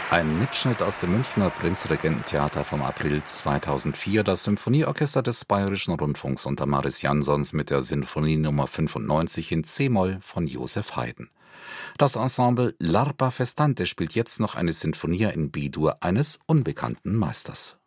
Ein Mitschnitt aus dem Münchner Prinzregententheater vom April 2004, das Symphonieorchester des Bayerischen Rundfunks unter Maris Jansons mit der Sinfonie Nummer 95 in c-Moll von Joseph Haydn. Das Ensemble L'Arpa Festante spielt jetzt noch eine Sinfonia in B-Dur eines unbekannten Meisters.